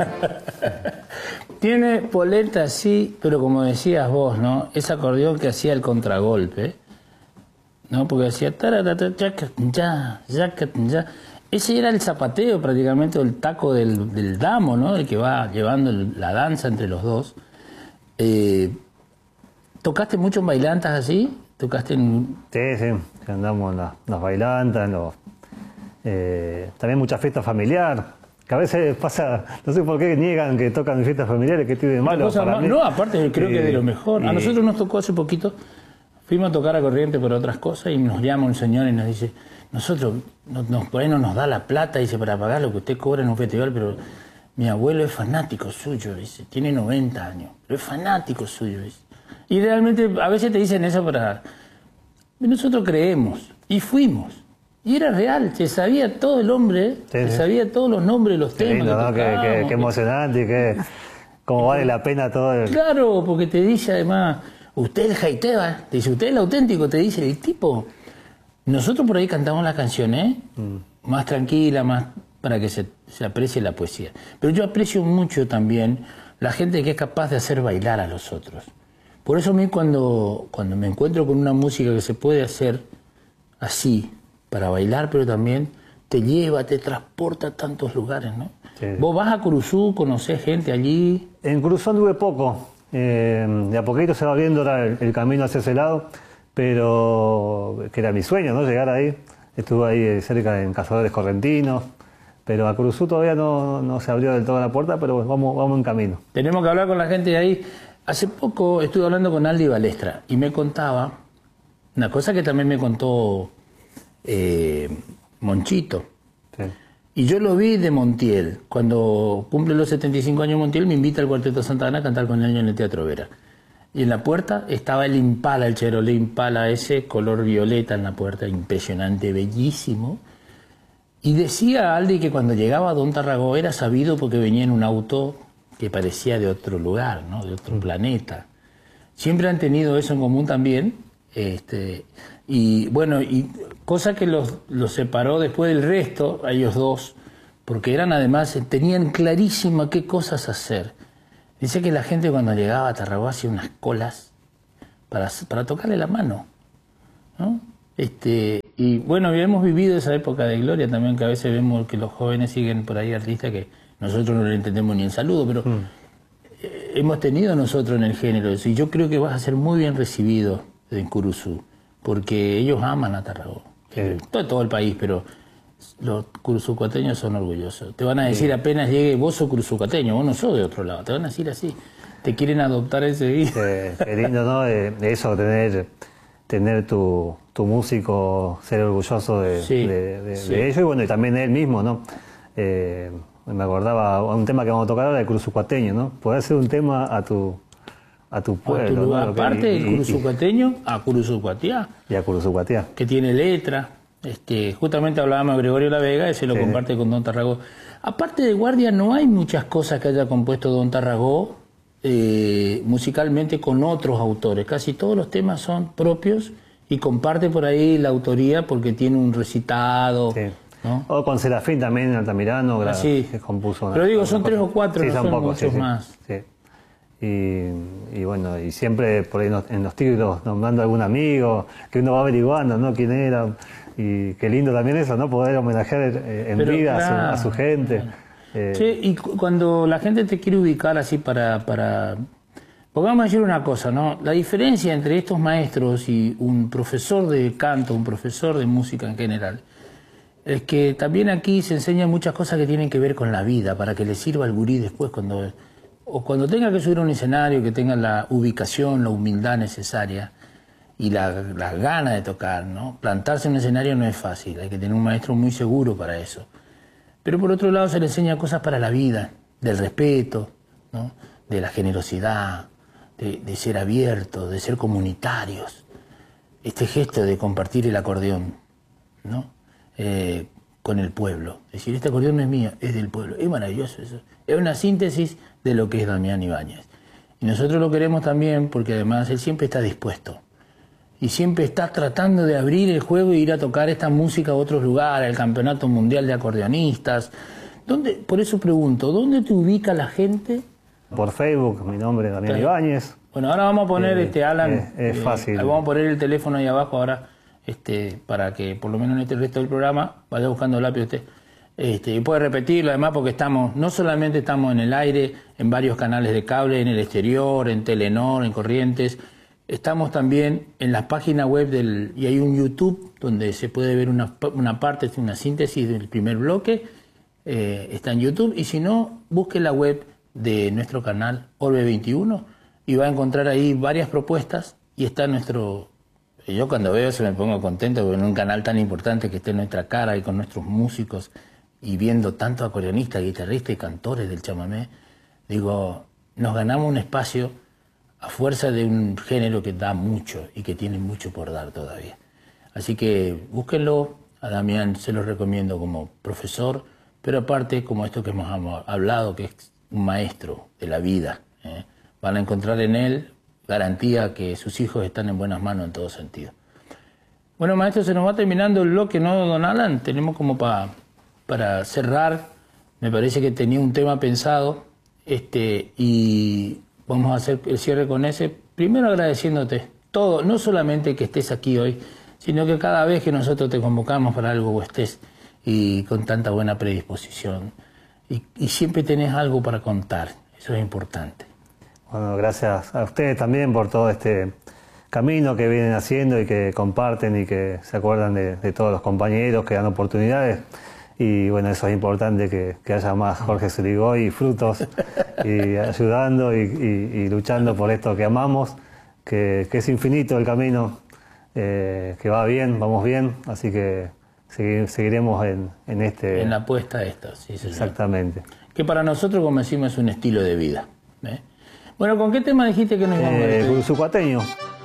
Tiene polenta, sí, pero como decías vos, ¿no? Ese acordeón que hacía el contragolpe, ¿no? Porque decía... ya. Ese era el zapateo prácticamente, el taco del damo, ¿no? El que va llevando la danza entre los dos. ¿Tocaste mucho en bailantas así? ¿Tocaste en...? Sí, andamos en las bailantas, también mucha fiesta familiar, que a veces pasa, no sé por qué niegan que tocan en fiestas familiares, que tiene de malo para mí. No, aparte creo que es de lo mejor. A nosotros nos tocó hace poquito, fuimos a tocar a Corrientes por otras cosas y nos llama un señor y nos dice, nosotros, por ahí no nos da la plata, dice, para pagar lo que usted cobra en un festival, pero mi abuelo es fanático suyo, dice, tiene 90 años, pero es fanático suyo, dice. Y realmente a veces te dicen eso para... Nosotros creemos y fuimos. Y era real, se sabía todo el hombre, se sabía todos los nombres de los temas. Lindo, ¿no? Qué emocionante, que cómo vale la pena todo el... Claro, porque te dice además, usted es el Jaiteba, te dice, usted es el auténtico, te dice el tipo. Nosotros por ahí cantamos las canciones, más tranquila, más para que se aprecie la poesía. Pero yo aprecio mucho también la gente que es capaz de hacer bailar a los otros. Por eso a mí cuando me encuentro con una música que se puede hacer así, para bailar, pero también te lleva, te transporta a tantos lugares, ¿no? Sí. Vos vas a Curuzú, conocés gente allí. En Curuzú anduve poco, de a poquito se va viendo el camino hacia ese lado, pero que era mi sueño, ¿no? Llegar ahí. Estuve ahí cerca en Cazadores Correntinos, pero a Curuzú todavía no se abrió del todo la puerta, pero vamos en camino. Tenemos que hablar con la gente de ahí. Hace poco estuve hablando con Aldi Balestra y me contaba una cosa que también me contó Monchito. Sí. Y yo lo vi de Montiel. Cuando cumple los 75 años Montiel, me invita al Cuarteto Santa Ana a cantar con él en el Teatro Vera. Y en la puerta estaba el Impala, el Chevrolet Impala ese, color violeta en la puerta, impresionante, bellísimo. Y decía Aldi que cuando llegaba a Don Tarragó era sabido porque venía en un auto que parecía de otro lugar, ¿no? De otro planeta. Siempre han tenido eso en común también. Y bueno, y cosa que los separó después del resto, a ellos dos, porque eran además, tenían clarísima qué cosas hacer. Dice que la gente cuando llegaba a Tarragó hacía unas colas para tocarle la mano, ¿no? Y bueno, hemos vivido esa época de gloria también, que a veces vemos que los jóvenes siguen por ahí artistas que nosotros no le entendemos ni en saludo, pero hemos tenido nosotros en el género eso, y yo creo que vas a ser muy bien recibido en Curuzú, porque ellos aman a Tarragó, todo el país, pero los curuzucuateños son orgullosos. Te van a decir apenas llegue, vos sos curuzucuateño, vos no sos de otro lado, te van a decir así, te quieren adoptar enseguida. Qué lindo, ¿no? De eso, tener tu músico, ser orgulloso de ellos, y bueno, y también de él mismo, ¿no? Me acordaba un tema que vamos a tocar ahora, el curuzucuateño, ¿no? Poder hacer un tema a tu pueblo. A tu lugar. ¿No? Aparte del curuzucuateño, a Curuzucuatiá. Y a Curuzucuatiá. Que tiene letra. Justamente hablábamos de Gregorio La Vega, ese lo comparte con Don Tarragó. Aparte de Guardia, no hay muchas cosas que haya compuesto Don Tarragó musicalmente con otros autores. Casi todos los temas son propios y comparte por ahí la autoría porque tiene un recitado. Sí. ¿No? O con Serafín también, Altamirano, que compuso. Pero digo, son 3 o 4, no son pocos, muchos más. Sí. Y bueno, y siempre por ahí en los títulos nombrando a algún amigo, que uno va averiguando, ¿no? Quién era. Y qué lindo también eso, ¿no? Poder homenajear en vida a su gente. Sí, y cuando la gente te quiere ubicar así para... Porque vamos a decir una cosa, ¿no? La diferencia entre estos maestros y un profesor de canto, un profesor de música en general, es que también aquí se enseñan muchas cosas que tienen que ver con la vida, para que le sirva al gurí después cuando tenga que subir a un escenario, que tenga la ubicación, la humildad necesaria y la gana de tocar, ¿no? Plantarse en un escenario no es fácil, hay que tener un maestro muy seguro para eso. Pero por otro lado se le enseña cosas para la vida, del respeto, ¿no? De la generosidad, de ser abiertos, de ser comunitarios. Este gesto de compartir el acordeón, ¿no? Con el pueblo. Es decir, este acordeón no es mío, es del pueblo. Es maravilloso eso. Es una síntesis de lo que es Damián Ibáñez. Y nosotros lo queremos también porque además él siempre está dispuesto. Y siempre está tratando de abrir el juego e ir a tocar esta música a otros lugares, el Campeonato Mundial de Acordeonistas. Por eso pregunto, ¿dónde te ubica la gente? Por Facebook, mi nombre es Damián Ibáñez. Bueno, ahora vamos a poner, Alan, es fácil. Vamos a poner el teléfono ahí abajo ahora, para que por lo menos en este resto del programa vaya buscando el lápiz usted. Y puede repetirlo además porque no solamente estamos en el aire, en varios canales de cable, en el exterior, en Telenor, en Corrientes, estamos también en la página web y hay un YouTube donde se puede ver una parte, una síntesis del primer bloque, está en YouTube, y si no, busque la web de nuestro canal Orbe 21 y va a encontrar ahí varias propuestas y está yo cuando veo eso me pongo contento porque en un canal tan importante que esté en nuestra cara y con nuestros músicos y viendo tanto acordeonistas, guitarristas y cantores del chamamé, digo, nos ganamos un espacio a fuerza de un género que da mucho y que tiene mucho por dar todavía. Así que búsquenlo, a Damián se lo recomiendo como profesor, pero aparte como esto que hemos hablado, que es un maestro de la vida. Van a encontrar en él garantía que sus hijos están en buenas manos en todo sentido. Bueno, maestro, se nos va terminando el bloque, ¿no, don Alan? Tenemos como para cerrar, me parece que tenía un tema pensado, y vamos a hacer el cierre con ese. Primero agradeciéndote todo, no solamente que estés aquí hoy, sino que cada vez que nosotros te convocamos para algo vos estés y con tanta buena predisposición. Y siempre tenés algo para contar, eso es importante. Bueno, gracias a ustedes también por todo este camino que vienen haciendo y que comparten y que se acuerdan de todos los compañeros que dan oportunidades. Y bueno, eso es importante, que haya más Jorge Zurigói y frutos, y ayudando y luchando por esto que amamos, que es infinito el camino, que va bien, vamos bien, así que seguiremos en este... En la apuesta esta, sí, señor. Exactamente. Que para nosotros, como decimos, es un estilo de vida. Bueno, ¿con qué tema dijiste que nos íbamos a ver? Con Sucuateño.